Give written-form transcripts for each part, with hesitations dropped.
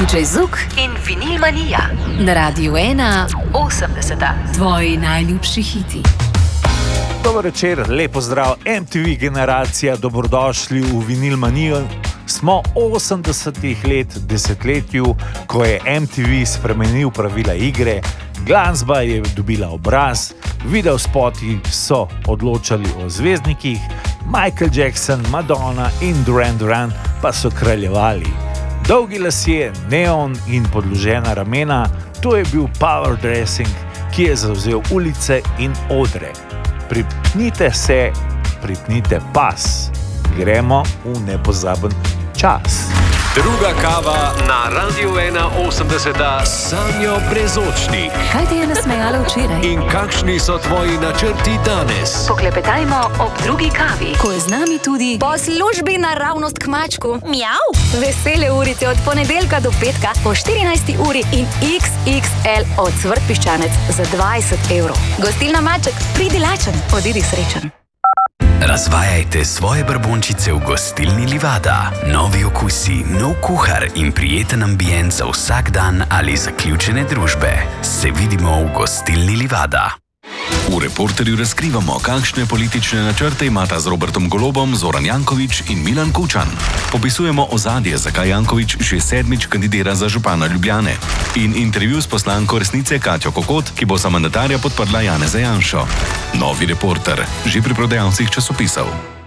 DJ Zuk in Vinil Manija. Na Radiu 1 80. Tvoji najljubši hiti. Dober večer, lepo zdrav, MTV generacija, dobrodošli v Vinil Manijo. Smo 80 let, desetletju, ko je MTV spremenil pravila igre, glasba je dobila obraz, videospoti so odločali o zvezdnikih, Michael Jackson, Madonna in Duran Duran pa so kraljevali. Dolgi lasje, neon in podložena ramena, to je bil power dressing, ki je zavzel ulice in odre. Pripnite se, pripnite pas. Gremo v nepozaben čas. Druga kava na Radiu 180, Sanjo Brezočnik. Kaj te je nasmejalo včeraj? In kakšni so tvoji načrti danes? Poklepetajmo ob drugi kavi, ko je z nami tudi po službi naravnost k mačku. Mjav! Vesele urice od ponedeljka do petka po 14. uri in XXL od Cvrt Piščanec za 20 evrov. Gostilna Maček, pridi lačen, odidi srečen. Razvajajte svoje brbončice v gostilni Livada. Novi okusi, nov kuhar in prijeten ambient za vsak dan ali zaključene družbe. Se vidimo v gostilni Livada. V Reporterju razkrivamo, kakšne politične načrte imata z Robertom Golobom Zoran Janković in Milan Kučan. Popisujemo ozadje, zakaj Janković že 7. kandidira za župana Ljubljane. In intervju s poslanko Resnice Katjo Kokot, ki bo za mandatarja podprla Janeza Janšo. Novi Reporter, že pri prodajalcih časopisov.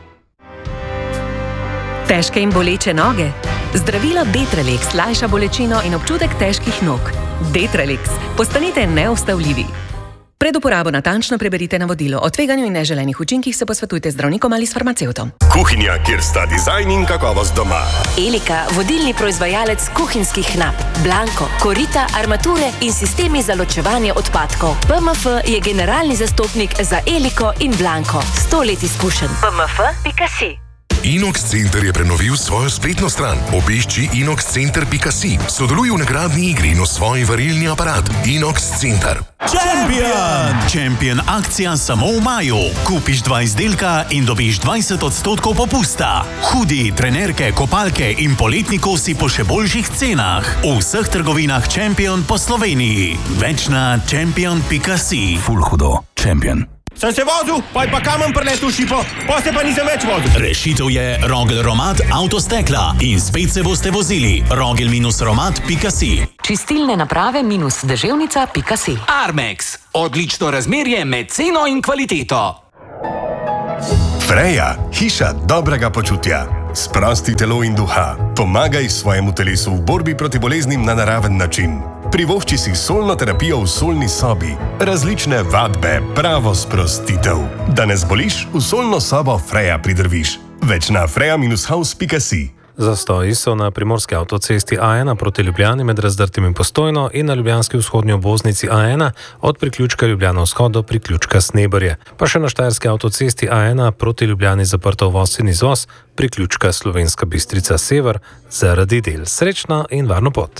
Težke in boleče noge? Zdravilo Detralex lajša bolečino in občutek težkih nog. Detralex, postanite neustavljivi. Pred uporabo natančno preberite navodilo. O tveganju in neželenih učinkih se posvetujte z zdravnikom ali s farmacevtom. Kuhinja, kjer sta dizajn in kakovost doma. Elika, vodilni proizvajalec kuhinjskih nap. Blanko, korita, armature in sistemi za ločevanje odpadkov. PMF je generalni zastopnik za Eliko in Blanko. 100 let izkušenj. PMF.si. Inox Center je prenovil svojo spletno stran. Obišči inoxcenter.si. Sodeluj v nagradni igri in osvoji varilni aparat. Inox Center. Champion akcija samo v maju. Kupiš 2 izdelka in dobiš 20% popusta. Hudi, trenerke, kopalke in poletni kosi po še boljših cenah. V vseh trgovinah Champion po Sloveniji. Več na champion.si. Ful hudo. Champion. Sem se vozil, pa kamen preletel šipo, poste pa nisem več vozil. Rešitev je Rogel Romat avtostekla in spet se boste vozili. Rogel-romat.si. čistilne naprave -deževnica.si. Armex, odlično razmerje med ceno in kvaliteto. Freja, hiša dobrega počutja. Sprosti telo in duha. Pomagaj svojemu telesu v borbi proti boleznim na naraven način. Privošči si solno terapijo v solni sobi. Različne vadbe, pravo sprostitev. Da ne zboliš, v solno sobo Freja pridrviš. Več na freja-house.si. Zastoji so na primorski avtocesti A1 proti Ljubljani med Razdrtim in Postojno in na ljubljanski vzhodnji obvoznici A1 od priključka Ljubljana vzhod do priključka Sneberje. Pa še na štajerski avtocesti A1 proti Ljubljani zaprto uvoz in izvoz priključka Slovenska Bistrica sever zaradi del. Srečno in varno pot.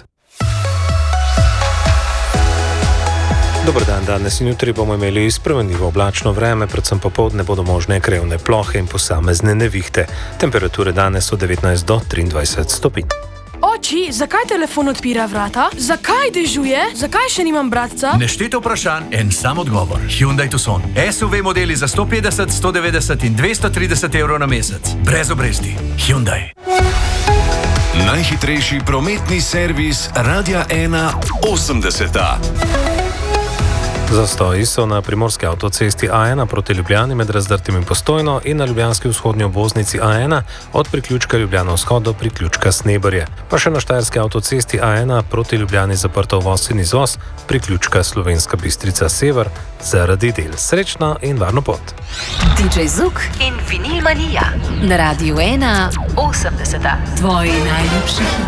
Dober dan, danes in jutri bomo imeli spremenljivo oblačno vreme, predvsem popoldne bodo možne krajevne plohe in posamezne nevihte. Temperature danes od 19 do 23 stopinj. Oči, zakaj telefon odpira vrata? Zakaj dežuje? Zakaj še nimam bratca? Nešteto vprašanj, en sam odgovor. Hyundai Tucson. SUV modeli za 150, 190 in 230 evrov na mesec. Brez obresti. Hyundai. Najhitrejši prometni servis Radia 180. Zastoji so na primorski avtocesti A1 proti Ljubljani med Razdrtim in Postojno in na ljubljanski vzhodnji obvoznici A1 od priključka Ljubljana vzhod do priključka Sneberje. Pa še na štajerski avtocesti A1 proti Ljubljani zaprto uvoz in izvoz priključka Slovenska Bistrica sever zaradi del. Srečno in varno pot. DJ Zuk in Vinil Manija. Na Radiu 1 80. Tvoji najljubši hiti.